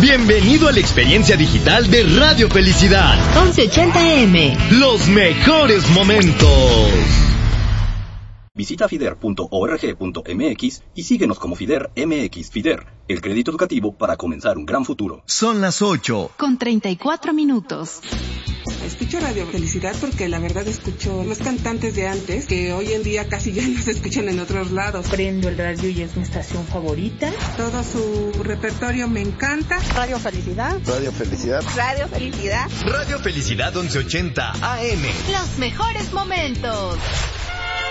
Bienvenido a la experiencia digital de Radio Felicidad. 1180M. Los mejores momentos. Visita fider.org.mx y síguenos como Fider MX. Fider, el crédito educativo para comenzar un gran futuro. Son las 8:34. Escucho Radio Felicidad porque la verdad escucho los cantantes de antes que hoy en día casi ya no se escuchan en otros lados. Prendo el radio y es mi estación favorita. Todo su repertorio me encanta. Radio Felicidad. Radio Felicidad. Radio Felicidad. Radio Felicidad 1180 AM. Los mejores momentos.